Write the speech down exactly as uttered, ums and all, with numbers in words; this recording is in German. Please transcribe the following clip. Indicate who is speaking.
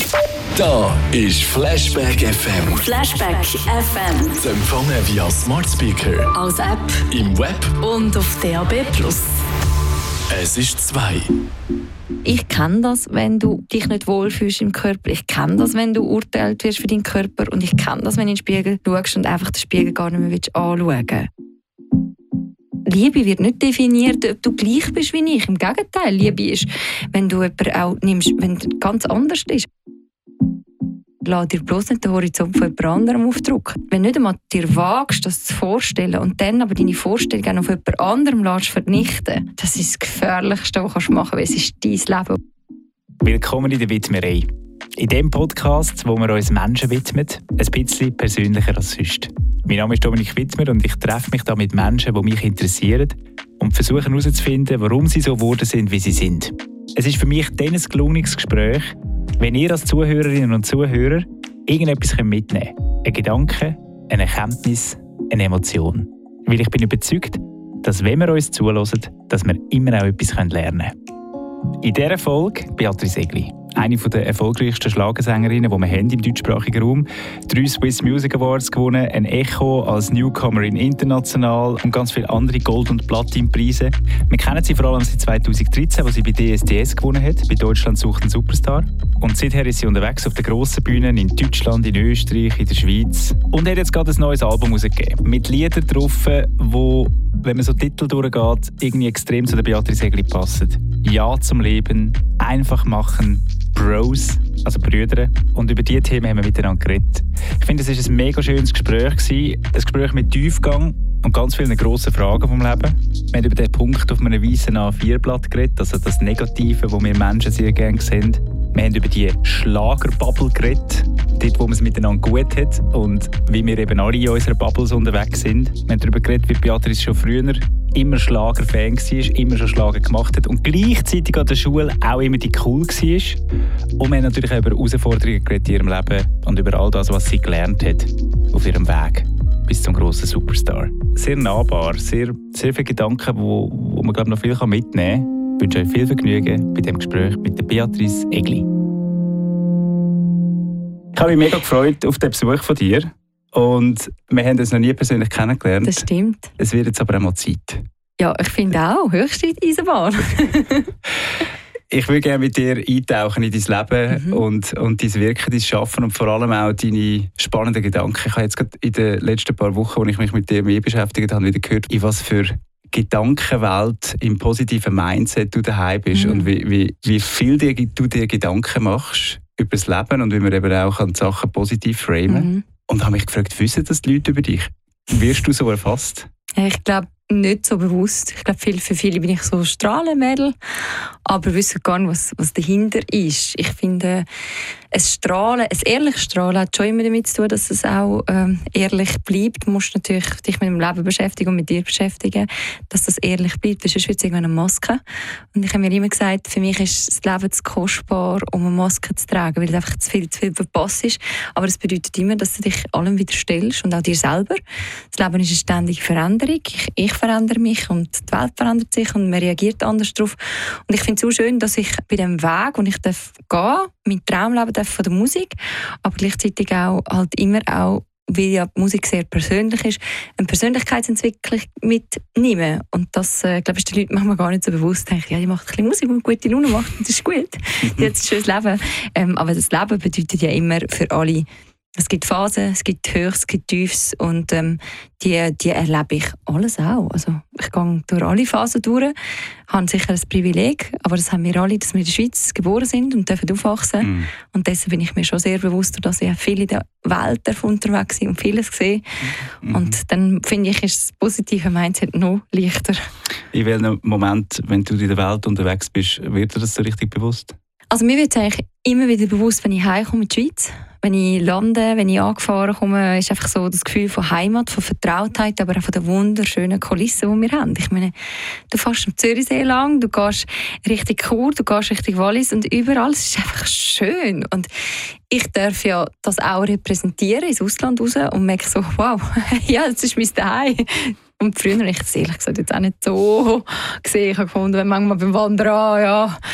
Speaker 1: Da ist Flashback F M.
Speaker 2: Flashback F M.
Speaker 1: Zu empfangen via Smart Speaker,
Speaker 2: als App
Speaker 1: im Web
Speaker 2: und auf D A B plus.
Speaker 1: Es ist zwei.
Speaker 3: Ich kenne das, wenn du dich nicht wohlfühlst im Körper. Ich kenne das, wenn du urteilt wirst für deinen Körper. Und ich kenne das, wenn du in den Spiegel schaust und einfach den Spiegel gar nicht mehr anschauen willst. Liebe wird nicht definiert, ob du gleich bist wie ich. Im Gegenteil, Liebe ist, wenn du jemanden auch nimmst, wenn du ganz anders ist. Lass dir bloß nicht den Horizont von jemand anderem aufdrücken. Wenn du nicht einmal dir wagst, das zu vorstellen und dann aber deine Vorstellung auf jemand anderem lässt vernichten, das ist das Gefährlichste, was du machen kannst, weil es ist dein Leben.
Speaker 4: Willkommen in der Widmerei. In dem Podcast, wo wir uns Menschen widmen, ein bisschen persönlicher als sonst. Mein Name ist Dominik Wittmer und ich treffe mich da mit Menschen, die mich interessieren und versuche herauszufinden, warum sie so geworden sind, wie sie sind. Es ist für mich dann ein gelungenes Gespräch, wenn ihr als Zuhörerinnen und Zuhörer irgendetwas mitnehmen könnt. Ein Gedanke, eine Erkenntnis, eine Emotion. Weil ich bin überzeugt, dass wenn wir uns zuhören, dass wir immer auch etwas lernen können. In dieser Folge Beatrice Egli. Eine der erfolgreichsten Schlagersängerinnen, die wir haben im deutschsprachigen Raum. Drei Swiss Music Awards gewonnen, ein Echo als Newcomerin international und ganz viele andere Gold- und Platinpreise. Wir kennen sie vor allem seit zweitausenddreizehn, wo sie bei D S D S gewonnen hat, bei Deutschland sucht einen Superstar. Und seither ist sie unterwegs auf den grossen Bühnen in Deutschland, in Österreich, in der Schweiz. Und hat jetzt gerade ein neues Album herausgegeben. Mit Liedern drauf, wo, wenn man so Titel durchgeht, irgendwie extrem zu der Beatrice Egli passen. Ja zum Leben, einfach machen, Bros, also Brüder. Und über diese Themen haben wir miteinander geredet. Ich finde, es war ein mega schönes Gespräch. Ein Gespräch mit Tiefgang und ganz vielen grossen Fragen vom Leben. Wir haben über den Punkt auf einem weißen A vier Blatt geredet, also das Negative, das wir Menschen sehr gerne sehen. Wir haben über die Schlagerbubble geredet, dort, wo man es miteinander gut hat und wie wir eben alle in unserer Bubbles unterwegs sind. Wir haben darüber geredet, wie Beatrice schon früher immer Schlagerfan war, immer schon Schlager gemacht hat und gleichzeitig an der Schule auch immer die cool war. Und wir haben natürlich auch über Herausforderungen geredet in ihrem Leben und über all das, was sie gelernt hat auf ihrem Weg bis zum grossen Superstar. Sehr nahbar, sehr, sehr viele Gedanken, wo, wo man glaube ich, noch viel mitnehmen kann. Ich wünsche euch viel Vergnügen bei dem Gespräch mit der Beatrice Egli. Ich habe mich mega gefreut auf den Besuch von dir. Und wir haben uns noch nie persönlich kennengelernt.
Speaker 3: Das stimmt.
Speaker 4: Es wird jetzt aber einmal Zeit.
Speaker 3: Ja, ich finde auch. Höchste Eisenbahn.
Speaker 4: Ich würde gerne mit dir eintauchen in dein Leben mhm. und, und dein Wirken, dein Schaffen und vor allem auch deine spannenden Gedanken. Ich habe jetzt gerade in den letzten paar Wochen, als ich mich mit dir mehr beschäftigt habe, wieder gehört, in was für Gedankenwelt im positiven Mindset du daheim bist mhm. und wie, wie, wie viel dir, du dir Gedanken machst über das Leben und wie man eben auch die Sachen positiv framen. Mhm. Und habe mich gefragt, wissen das die Leute über dich? Wirst du so erfasst?
Speaker 3: Ich glaube nicht so bewusst. Ich glaube, für viele bin ich so ein Strahlenmädel, aber wissen gar nicht, was, was dahinter ist. Ich finde, ein Strahlen, ein ehrliches Strahlen hat schon immer damit zu tun, dass es auch ähm, ehrlich bleibt. Du musst natürlich dich mit dem Leben beschäftigen und mit dir beschäftigen, dass das ehrlich bleibt. Sonst wird es irgendwann eine Maske. Und ich habe mir immer gesagt, für mich ist das Leben zu kostbar, um eine Maske zu tragen, weil es einfach zu viel, zu viel verpasst ist. Aber das bedeutet immer, dass du dich allem widerstellst und auch dir selber. Das Leben ist eine ständige Veränderung. Ich, ich verändere mich und die Welt verändert sich und man reagiert anders darauf. Und ich finde es so schön, dass ich bei dem Weg, wo ich gehen darf, mein Traumleben darf von der Musik, aber gleichzeitig auch halt immer auch, weil ja die Musik sehr persönlich ist, eine Persönlichkeitsentwicklung mitnehmen. Und das, äh, glaube ich, ist den Leuten manchmal gar nicht so bewusst. Denken, ja, die macht ein bisschen Musik und gute Laune macht, und das ist gut. Die hat ein schönes Leben. Ähm, aber das Leben bedeutet ja immer für alle, es gibt Phasen, es gibt Höchst, es gibt Tiefs und ähm, die, die erlebe ich alles auch. Also ich gehe durch alle Phasen durch, habe sicher ein Privileg, aber das haben wir alle, dass wir in der Schweiz geboren sind und dürfen aufwachsen. Mm. Und deshalb bin ich mir schon sehr bewusst, dass ich viel in der Welt unterwegs bin und vieles sehe. Mm. Und dann finde ich, ist das positive Mindset noch leichter.
Speaker 4: In welchem Moment, wenn du in der Welt unterwegs bist, wird dir das so richtig bewusst?
Speaker 3: Also mir wird es eigentlich immer wieder bewusst, wenn ich heimkomme in die Schweiz. Wenn ich lande, wenn ich angefahren komme, ist einfach so das Gefühl von Heimat, von Vertrautheit, aber auch von der wunderschönen Kulisse, die wir haben. Ich meine, du fährst am Zürichsee lang, du gehst Richtung Chur, du gehst Richtung Wallis und überall, es ist einfach schön. Und ich darf ja das auch repräsentieren ins Ausland raus und merke so, wow, ja, das ist mein Zuhause. Und früher habe ich es ehrlich gesagt jetzt auch nicht so gesehen. Ich habe gefunden, wenn manchmal beim Wandern, ja,